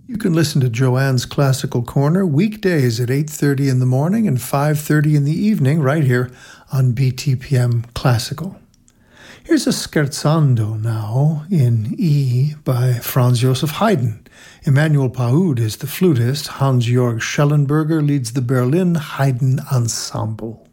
You can listen to Joanne's Classical Corner weekdays at 8:30 in the morning and 5:30 in the evening right here on BTPM Classical. Here's a scherzando now in E by Franz Joseph Haydn. Emanuel Paud is the flutist. Hans-Georg Schellenberger leads the Berlin Haydn Ensemble.